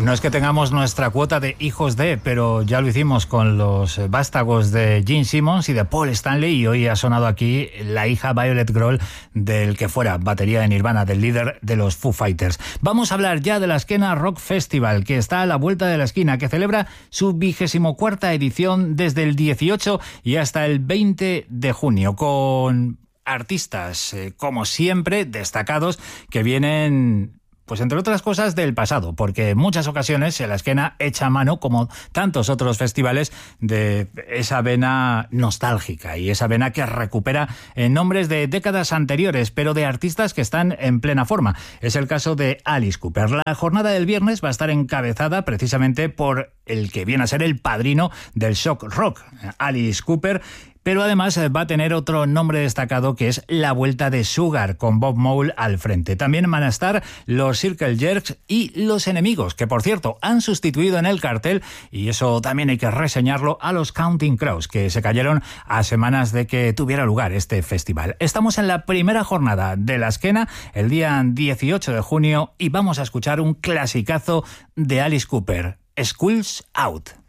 No es que tengamos nuestra cuota de hijos de, pero ya lo hicimos con los vástagos de Gene Simmons y de Paul Stanley, y hoy ha sonado aquí la hija Violet Grohl del que fuera batería de Nirvana, del líder de los Foo Fighters. Vamos a hablar ya de la Skena Rock Festival, que está a la vuelta de la esquina, que celebra su 24ª edición desde el 18 y hasta el 20 de junio, con artistas, como siempre, destacados, que vienen, pues entre otras cosas, del pasado, porque en muchas ocasiones la Skena echa mano, como tantos otros festivales, de esa vena nostálgica y esa vena que recupera nombres de décadas anteriores, pero de artistas que están en plena forma. Es el caso de Alice Cooper. La jornada del viernes va a estar encabezada precisamente por el que viene a ser el padrino del shock rock, Alice Cooper. Pero además va a tener otro nombre destacado, que es la vuelta de Sugar, con Bob Mole al frente. También van a estar los Circle Jerks y Los Enemigos, que por cierto han sustituido en el cartel, y eso también hay que reseñarlo, a los Counting Crows, que se cayeron a semanas de que tuviera lugar este festival. Estamos en la primera jornada de la Skena, el día 18 de junio, y vamos a escuchar un clasicazo de Alice Cooper, Schools Out.